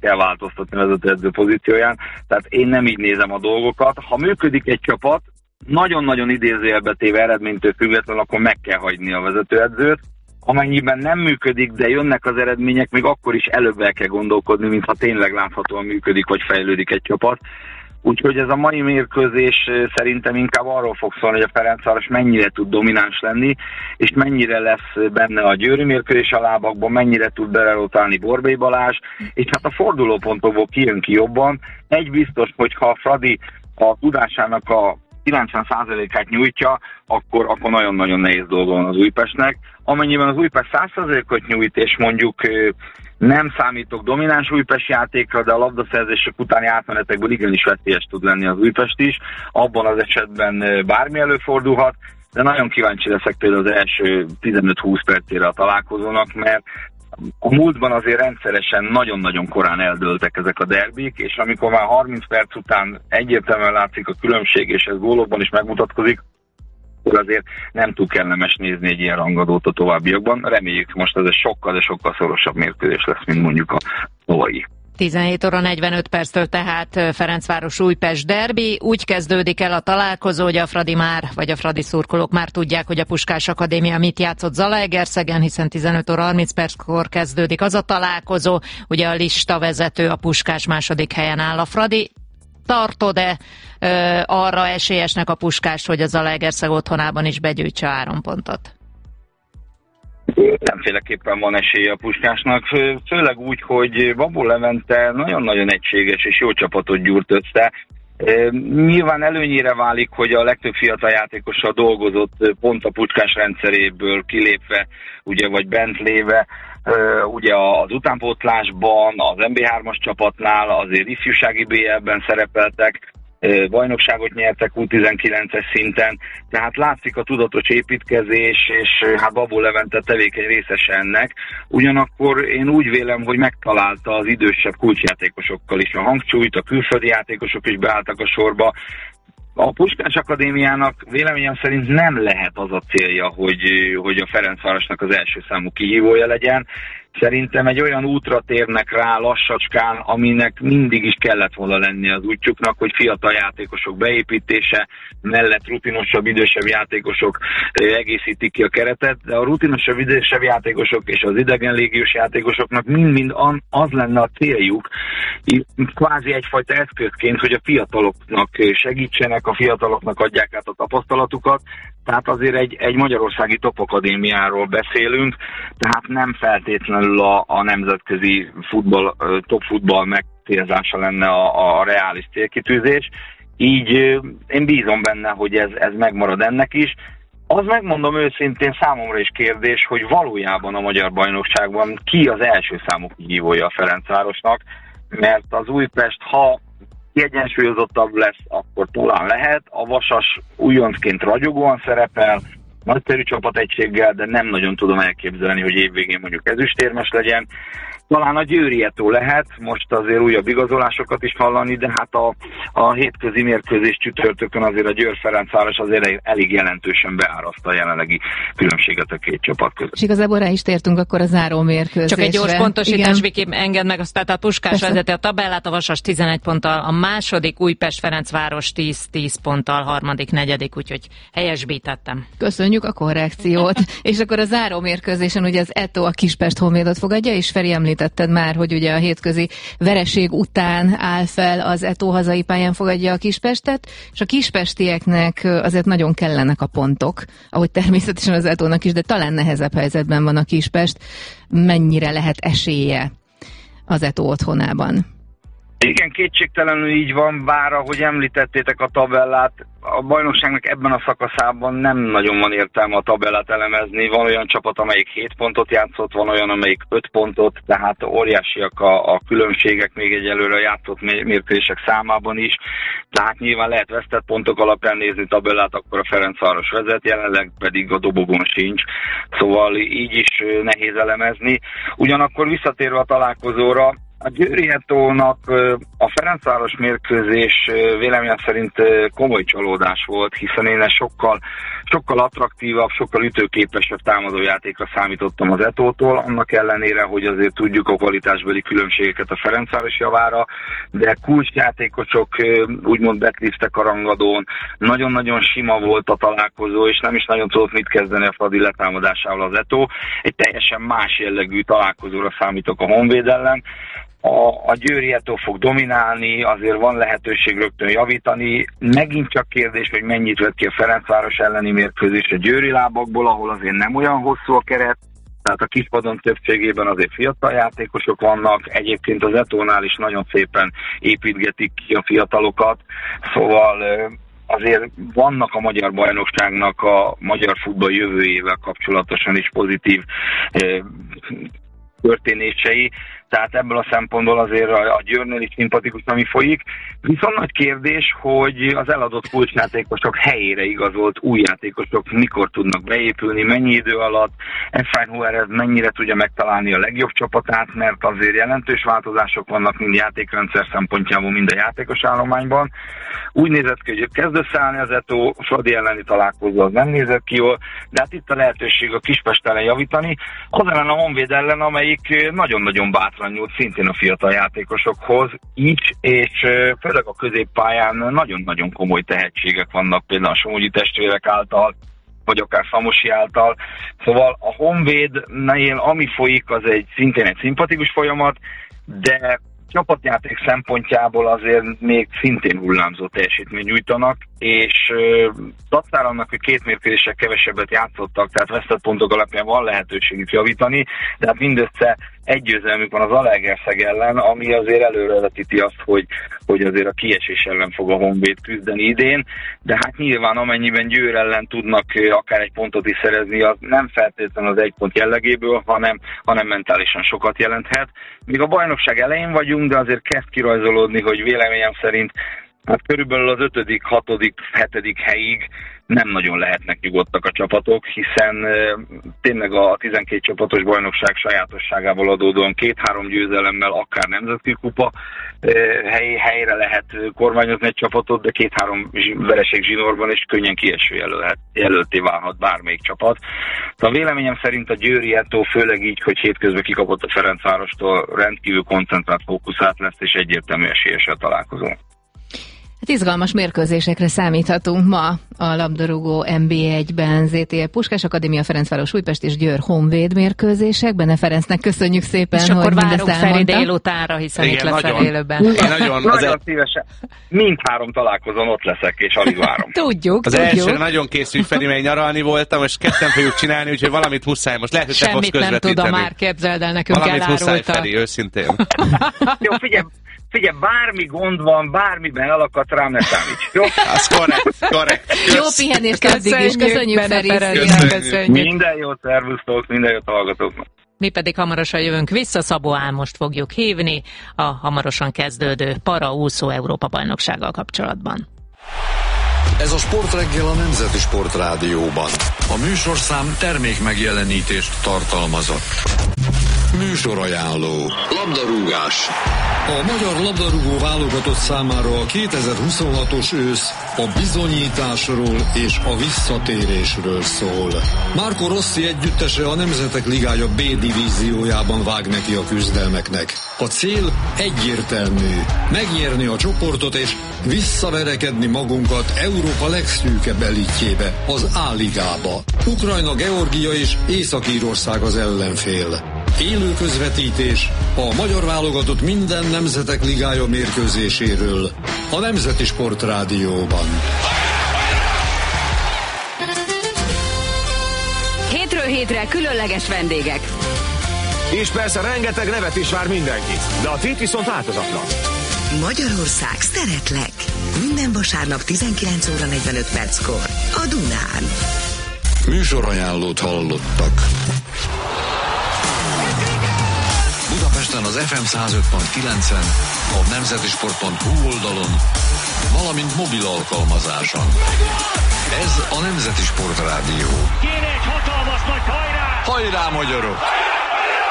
kell változtatni vezetőedző pozícióján, tehát én nem így nézem a dolgokat. Ha működik egy csapat, nagyon-nagyon idézőjelbe téve eredménytől függetlenül, akkor meg kell hagyni a vezetőedzőt. Amennyiben nem működik, de jönnek az eredmények, még akkor is előbb el kell gondolkodni, mintha tényleg láthatóan működik, vagy fejlődik egy csapat. Úgyhogy ez a mai mérkőzés szerintem inkább arról fog szólni, hogy a Ferencváros mennyire tud domináns lenni, és mennyire lesz benne a győri mérkőzés a lábakban, mennyire tud berelotálni Borbély Balázs, és hát a fordulópontokból kijön ki jobban. Egy biztos, hogy ha a Fradi a tudásának a 90%-át nyújtja, akkor nagyon-nagyon nehéz dolga van az Újpestnek. Amennyiben az Újpest 100%-ot nyújt, és mondjuk nem számítok domináns Újpest játékra, de a labdaszerzések utáni átmenetekből igenis veszélyes tud lenni az Újpest is. Abban az esetben bármi előfordulhat, de nagyon kíváncsi leszek például az első 15-20 percére a találkozónak, mert a múltban azért rendszeresen nagyon-nagyon korán eldőltek ezek a derbik, és amikor már 30 perc után egyértelműen látszik a különbség, és ez gólokban is megmutatkozik, akkor azért nem túl kellemes nézni egy ilyen rangadót a továbbiakban. Reméljük most ez egy sokkal, de sokkal szorosabb mérkőzés lesz, mint mondjuk a tavalyi. 17 óra 45 perctől tehát Ferencváros-Újpest derbi. Úgy kezdődik el a találkozó, hogy a Fradi szurkolók már tudják, hogy a Puskás Akadémia mit játszott Zalaegerszegen, hiszen 15 óra 30 perckor kezdődik az a találkozó. Ugye a listavezető, a Puskás második helyen áll. A Fradi tartod-e arra esélyesnek a Puskást, hogy a Zalaegerszeg otthonában is begyűjtse 3 pontot? Nemféleképpen van esélye a Puskásnak, főleg úgy, hogy Babó Levente nagyon-nagyon egységes és jó csapatot gyúrt össze. Nyilván előnyére válik, hogy a legtöbb fiatal játékossal dolgozott pont a Puskás rendszeréből kilépve, ugye, vagy bent léve, ugye az utánpótlásban, az MB3-as csapatnál, azért ifjúsági BL-ben szerepeltek, bajnokságot nyertek U19-es szinten, tehát látszik a tudatos építkezés, és hát Babó Levente tevékeny részese ennek. Ugyanakkor én úgy vélem, hogy megtalálta az idősebb kulcsjátékosokkal is a hangsúlyt, a külföldi játékosok is beálltak a sorba. A Puskás Akadémiának véleményem szerint nem lehet az a célja, hogy a Ferencvárosnak az első számú kihívója legyen. Szerintem egy olyan útra térnek rá lassacskán, aminek mindig is kellett volna lenni az útjuknak, hogy fiatal játékosok beépítése mellett rutinosabb, idősebb játékosok egészítik ki a keretet, de a rutinosabb, idősebb játékosok és az idegen légiós játékosoknak mind-mind az lenne a céljuk, kvázi egyfajta eszközként, hogy a fiataloknak segítsenek, a fiataloknak adják át a tapasztalatukat. Tehát azért egy magyarországi topakadémiáról beszélünk, tehát nem feltétlenül a nemzetközi top-futball megcélzása lenne a reális célkitűzés. Így én bízom benne, hogy ez megmarad ennek is. Az, megmondom őszintén, számomra is kérdés, hogy valójában a magyar bajnokságban ki az első számú kihívója a Ferencvárosnak, mert az Újpest, ha kiegyensúlyozottabb lesz, akkor talán lehet. A Vasas újoncként ragyogóan szerepel, nagyszerű csapategységgel, de nem nagyon tudom elképzelni, hogy évvégén mondjuk ezüstérmes legyen. Talán a Győrietó lehet, most azért újabb igazolásokat is hallani, de hát a hétközi mérkőzés csütörtökön azért a Győr-Ferencváros azért elég jelentősen beáraszta a jelenlegi különbséget a két csapat között. És igazából rá is tértünk akkor a záró mérkőzésre. Csak egy gyors pontosítás, Viki, engedd meg, azt, tehát a Puskás vezeti a tabellát, a Vasas 11 ponttal, a második Újpest-Ferencváros 10 ponttal, harmadik, negyedik, úgyhogy helyesbítettem. Köszönjük a korrekciót. És akkor a záró mérkőzésen ugye az Eto a Kispest Honvédot fogadja, és Feri említetted már, hogy ugye a hétközi vereség után áll fel az Eto, hazai pályán fogadja a Kispestet, és a kispestieknek azért nagyon kellenek a pontok, ahogy természetesen az Etónak is, de talán nehezebb helyzetben van a Kispest. Mennyire lehet esélye az Eto otthonában? Igen, kétségtelenül így van, bár ahogy említettétek a tabellát, a bajnokságnak ebben a szakaszában nem nagyon van értelme a tabellát elemezni. Van olyan csapat, amelyik 7 pontot játszott, van olyan, amelyik 5 pontot, tehát óriásiak a különbségek még egyelőre játszott mérkőzések számában is. Tehát nyilván lehet vesztett pontok alapján nézni tabellát, akkor a Ferencváros vezet, jelenleg pedig a dobogon sincs, szóval így is nehéz elemezni. Ugyanakkor visszatérve a találkozóra, a Győri-Etónak a Ferencváros mérkőzés véleményem szerint komoly csalódás volt, hiszen én sokkal sokkal attraktívabb, sokkal ütőképesebb támadójátékra számítottam az Etótól, annak ellenére, hogy azért tudjuk a kvalitásbeli különbségeket a Ferencváros javára, de kulcsjátékosok úgymond betliftek a rangadón, nagyon-nagyon sima volt a találkozó, és nem is nagyon tudott mit kezdeni a Fradi letámadásával az Etó. Egy teljesen más jellegű találkozóra számítok a Honvéd ellen. A győri Etó fog dominálni, azért van lehetőség rögtön javítani. Megint csak kérdés, hogy mennyit vett ki a Ferencváros elleni mérkőzés a győri lábakból, ahol azért nem olyan hosszú a keret, tehát a kispadon többségében azért fiatal játékosok vannak, egyébként az Etónál is nagyon szépen építgetik ki a fiatalokat, szóval azért vannak a magyar bajnokságnak a magyar futball jövőjével kapcsolatosan is pozitív történései, tehát ebből a szempontból azért a Győrnél is szimpatikus, ami folyik. Viszont nagy kérdés, hogy az eladott kulcsjátékosok helyére igazolt új játékosok mikor tudnak beépülni, mennyi idő alatt, Efrain Juárez mennyire tudja megtalálni a legjobb csapatát, mert azért jelentős változások vannak mind játékrendszer szempontjából, mind a játékos állományban. Úgy nézett ki, hogy kezd összeállni az Etó, Fradi elleni találkozó az nem nézett ki jól, de hát itt a lehetőség a Kispest ellen javítani, az ellen a Honvéd ellen, amelyik nagyon-nagyon bátran nyújt szintén a fiatal játékosokhoz is, és főleg a középpályán nagyon-nagyon komoly tehetségek vannak, például a Somogyi testvérek által, vagy akár Szamosi által. Szóval a Honvédnél ami folyik, az szintén egy szimpatikus folyamat, de csapatjáték szempontjából azért még szintén hullámzó teljesítményt nyújtanak, és dacára annak, hogy 2 mérkőzéssel kevesebbet játszottak, tehát vesztett pontok alapján van lehetőségük javítani, de hát mindössze egy győzelmük van az Zalaegerszeg ellen, ami azért előrevetíti azt, hogy azért a kiesés ellen fog a Honvéd küzdeni idén, de hát nyilván amennyiben Győr ellen tudnak akár egy pontot is szerezni, az nem feltétlenül az egy pont jellegéből, hanem mentálisan sokat jelenthet. Még a bajnokság elején vagyunk, de azért kezd kirajzolódni, hogy véleményem szerint hát körülbelül az 5., 6., 7. helyig nem nagyon lehetnek nyugodtak a csapatok, hiszen tényleg a 12 csapatos bajnokság sajátosságából adódóan 2-3 győzelemmel akár nemzetközi kupa helyre lehet kormányozni egy csapatot, de 2-3 vereség zsinórban is könnyen kieső jelölté válhat bármelyik csapat. A véleményem szerint a Győri Etó, főleg így, hogy hétközben kikapott a Ferencvárostól, rendkívül koncentrált, fókuszált lesz, és egyértelmű esélyes a találkozó. Hát izgalmas mérkőzésekre számíthatunk ma a labdarúgó NB1-ben, ZTE Puskás Akadémia, Ferencváros Újpest és Győr Honvéd mérkőzések. Benne Ferencnek köszönjük szépen, és hogy akkor mindezt várunk Feri délutánra, hiszen igen, itt leszel élőben. Nagyon szívesen. Mindhárom találkozón ott leszek, és alig várom. Tudjuk. Első nagyon készült, Feri, mert nyaralni voltam, és ketten fogjuk csinálni, úgyhogy valamit muszáj. Most lehet, hogy te fogsz közvetíteni. Semmit nem tudom, már képzeld el, nekünk valamit elárulta. muszáj, Feri, őszintén. Jó, figyelj, bármi gond van, bármiben elakadt, rám ne számíts. Jó? Az korrekt. Jó pihenést addig is. Köszönjük, Feri. Minden jót, szervusztok, minden jót hallgatóknak. Mi pedig hamarosan jövünk vissza, Szabó Álmost fogjuk hívni a hamarosan kezdődő paraúszó Európa-bajnoksággal kapcsolatban. Ez a Sportreggel a Nemzeti Sportrádióban. A műsorszám termékmegjelenítést tartalmazott. Műsorajánló. Labdarúgás. A magyar labdarúgó válogatott számára a 2026-os ősz a bizonyításról és a visszatérésről szól. Marco Rossi együttese a Nemzetek Ligája B divíziójában vág neki a küzdelmeknek. A cél egyértelmű: megnyerni a csoportot és visszaverekedni magunkat Európa legszűkebb elitjébe, az A-ligába. Ukrajna, Georgia és Észak-Írország az ellenfél. Élő közvetítés a magyar válogatott minden Nemzetek Ligája mérkőzéséről a Nemzeti Sportrádióban. Hétről hétre különleges vendégek. És persze rengeteg nevet is vár mindenkit, de a tét viszont változatlan. Magyarország, szeretlek! Minden vasárnap 19 óra 45 perckor a Dunán. Műsorajánlót hallottak. Budapesten az FM 105.9-en, a nemzetisport.hu oldalon, valamint mobil alkalmazáson. Ez a Nemzeti Sportrádió. Kéne egy hatalmas nagy hajrá! Hajrá, magyarok!